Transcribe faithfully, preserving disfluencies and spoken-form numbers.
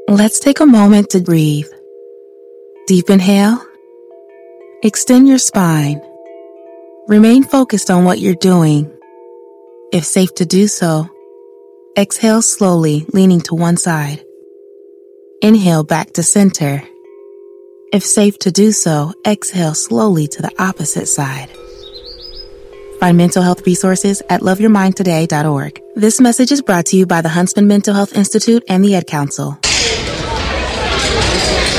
Let's take a moment to breathe. Deep inhale. Extend your spine. Remain focused on what you're doing. If safe to do so, exhale slowly, leaning to one side. Inhale back to center. If safe to do so, exhale slowly to the opposite side. Find mental health resources at love your mind today dot org. This message is brought to you by the Huntsman Mental Health Institute and the Ad Council.